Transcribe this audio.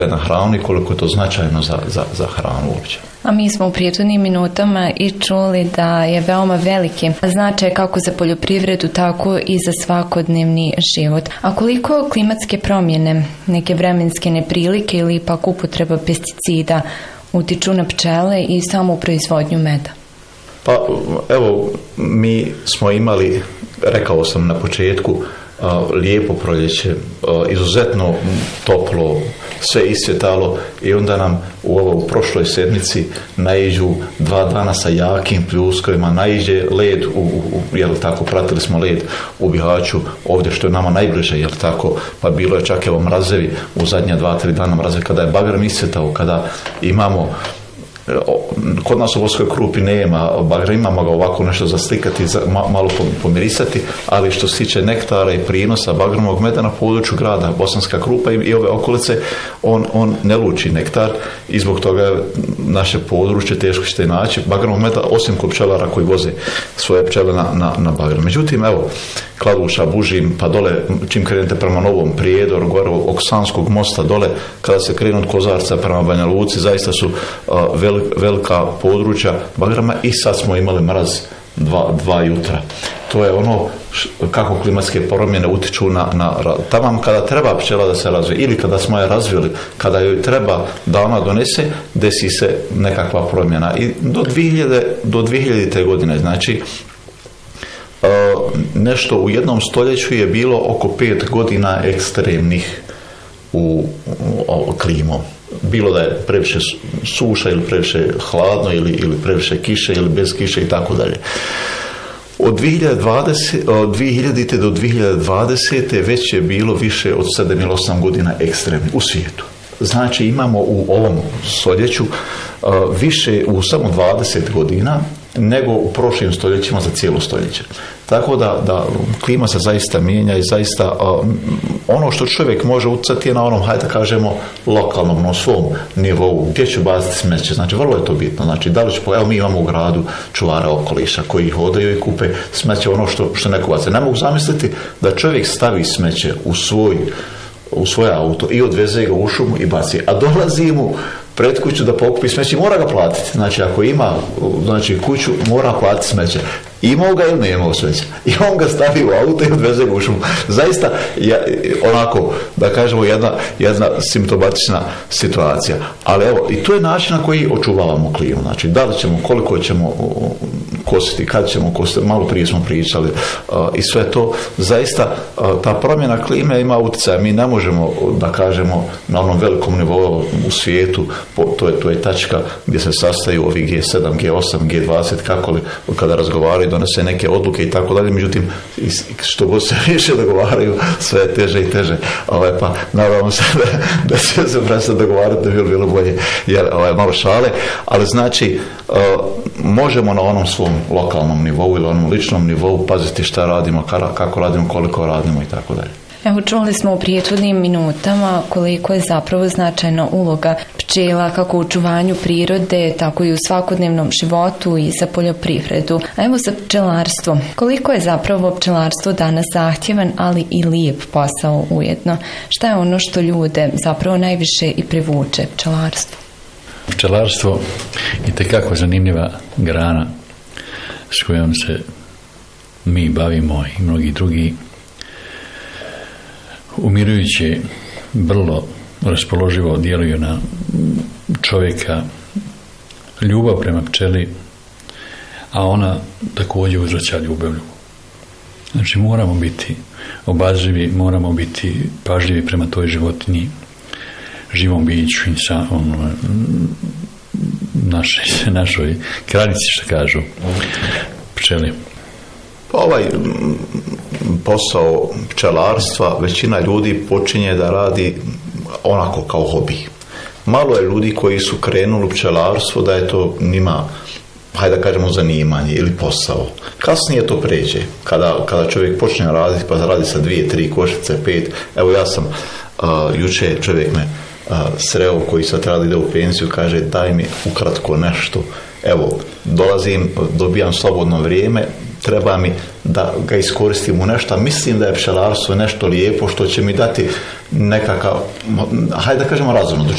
na hranu i koliko je to značajno za hranu uopće. A mi smo u prijetodnim minutama i čuli da je veoma veliki značaj kako za poljoprivredu, tako i za svakodnevni život. A koliko klimatske promjene, neke vremenske neprilike ili ipak upotreba pesticida utiču na pčele i samu proizvodnju meda? Pa evo, mi smo imali, rekao sam na početku, lijepo proljeće, izuzetno toplo, sve isvjetalo i onda nam u prošloj sedmici naiđu 2 dana sa jakim pljuskovima, naiđe led, jel tako, pratili smo led u Bihaću, ovdje što je nama najbliže, jel tako, pa bilo je čak evo mrazevi u zadnja 2-3 dana mrazevi, kada je bagram isvjetao, kada imamo, kod nas u Boskoj Krupi nema bagra, imamo ga ovako nešto zaslikati, malo pomirisati, ali što se tiče nektara i prinosa bagrovog meda na području grada Bosanska Krupa i ove okolice, on ne luči nektar i zbog toga je naše područje teško ćete naći bagrovog meda, osim kod pčelara koji voze svoje pčele na bagra. Međutim, evo, Kladuša, Bužim, pa dole, čim krenete prema Novom Prijedoru, gore oko Sanskog mosta, dole, kada se krenu od Kozarca prema Banja Luci, zaista su velika područja bagrama i sad smo imali mraz 2 jutra. To je ono kako klimatske promjene utiču na tamo kada treba pčela da se razvije ili kada smo je razvili, kada joj treba da ona donese, desi se nekakva promjena. I do 2000. godine, znači, nešto u jednom stoljeću je bilo oko 5 godina ekstremnih u klimom. Bilo da je previše suša ili previše hladno ili previše kiše ili bez kiše i tako dalje. Od 2000. do 2020. već je bilo više od 7 ili 8 godina ekstremnih u svijetu. Znači imamo u ovom stoljeću više u samo 20 godina nego u prošlim stoljećima za cijelo stoljeće. Tako da klima se zaista mijenja i zaista ono što čovjek može utjecati je na onom, hajde da kažemo, lokalnom, na svom nivou, gdje će baciti smeće. Znači, vrlo je to bitno. Znači, da li će, evo mi imamo u gradu čuvara okoliša koji hodaju i kupe smeće, ono što neko baca. Ne mogu zamisliti da čovjek stavi smeće u svoj auto i odveze ga u šumu i baci, a dolazi mu pred kuću da pokupi smeće, mora ga platiti. Znači, ako ima kuću, mora platiti smeće. Imao ga ili ne imao smeća. I on ga stavi u auto i odveze ga u šumu. Zaista, onako, da kažemo, jedna simptomatična situacija. Ali evo, i to je način na koji očuvavamo klimu. Znači, da li ćemo, koliko ćemo kositi, kad ćemo kositi, malo prije smo pričali i sve to. Zaista, ta promjena klime ima utjecaja. Mi ne možemo, da kažemo, na onom velikom nivou u svijetu, to je tačka gdje se sastaju ovi G7, G8, G20, kako li, kada razgovaraju, donose neke odluke i tako dalje, međutim, što god se više dogovaraju, sve je teže i teže. Pa naravno se da će se prestati dogovarati, da bi bilo bolje, jer malo šale, ali znači možemo na onom svom lokalnom nivou ili onom ličnom nivou paziti šta radimo, kako radimo, koliko radimo i tako dalje. Evo, čuli smo u prijetodnim minutama koliko je zapravo značajna uloga pčela kako u očuvanju prirode, tako i u svakodnevnom životu i za poljoprivredu. A evo za pčelarstvo. Koliko je zapravo pčelarstvo danas zahtjevan, ali i lijep posao ujedno? Šta je ono što ljude zapravo najviše i privuče pčelarstvo? Pčelarstvo je itekako zanimljiva grana s kojom se mi bavimo i mnogi drugi. Umirujuće, vrlo raspoloživo djeluju na čovjeka, ljubav prema pčeli, a ona također uzvraća ljubavlju. Znači, moramo biti obazrivi, moramo biti pažljivi prema toj životinji, živom biću i našoj kraljici, što kažu pčeli. Ovaj posao pčelarstva većina ljudi počinje da radi onako kao hobi. Malo je ljudi koji su krenuli u pčelarstvo da je to njima, hajde da kažemo, zanimanje ili posao. Kasnije to pređe. Kada čovjek počne raditi, pa radi sa 2, 3 košnice, 5. Evo ja sam juče, čovjek me sreo koji sad radi ide u pensiju, kaže daj mi ukratko nešto. Evo, dolazim, dobijam slobodno vrijeme, treba mi da ga iskoristim u nešto. Mislim da je pčelarstvo nešto lijepo što će mi dati nekakav, hajde da kažemo, razumno